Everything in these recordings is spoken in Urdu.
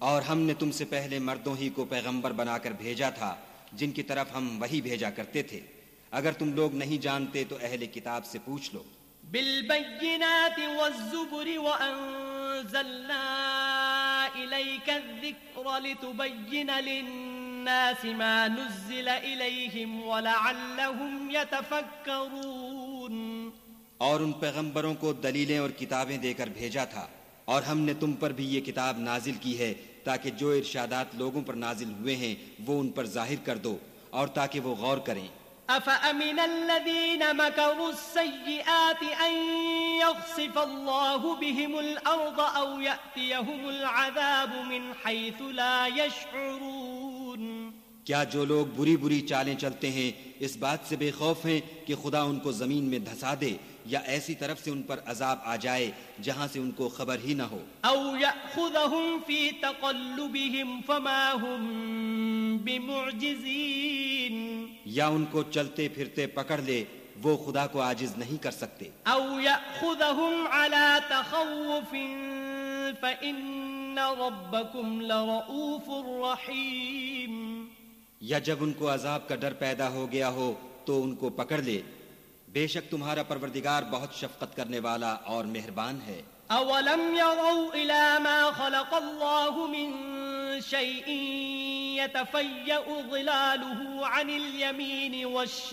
اور ہم نے تم سے پہلے مردوں ہی کو پیغمبر بنا کر بھیجا تھا جن کی طرف ہم وحی بھیجا کرتے تھے. اگر تم لوگ نہیں جانتے تو اہل کتاب سے پوچھ لو. بالبينات والزبر وأنزلنا إليك الذكر لتبين للناس ما نزل إليهم ولعلهم يتفكرون. اور ان پیغمبروں کو دلیلیں اور کتابیں دے کر بھیجا تھا، اور ہم نے تم پر بھی یہ کتاب نازل کی ہے تاکہ جو ارشادات لوگوں پر نازل ہوئے ہیں وہ ان پر ظاہر کر دو اور تاکہ وہ غور کریں. أفأمن الذين مكروا السيئات أن يخسف الله بهم الأرض أو يأتيهم العذاب من حيث لا يشعرون. کیا جو لوگ بری بری چالیں چلتے ہیں اس بات سے بے خوف ہیں کہ خدا ان کو زمین میں دھسا دے یا ایسی طرف سے ان پر عذاب آ جائے جہاں سے ان کو خبر ہی نہ ہو؟ أو يأخذهم في تقلبهم فما هم بمعجزين. یا ان کو چلتے پھرتے پکڑ لے وہ خدا کو عاجز نہیں کر سکتے. أو يأخذهم على تخوف فإن ربكم لرؤوف رحيم. یا جب ان کو عذاب کا ڈر پیدا ہو گیا ہو تو ان کو پکڑ لے، بے شک تمہارا پروردگار بہت شفقت کرنے والا اور مہربان ہے. أولم يروا إلى ما خلق الله من شيء يتفيأ ظلاله عن اليمين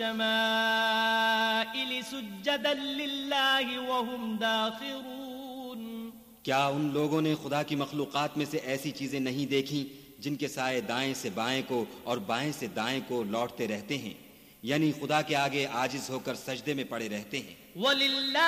والشمائل سجدا لله وهم داخرون. کیا ان لوگوں نے خدا کی مخلوقات میں سے ایسی چیزیں نہیں دیکھیں جن کے سائے دائیں سے بائیں کو اور بائیں سے دائیں کو لوٹتے رہتے ہیں، یعنی خدا کے آگے عاجز ہو کر سجدے میں پڑے رہتے ہیں. وَلِلَّهِ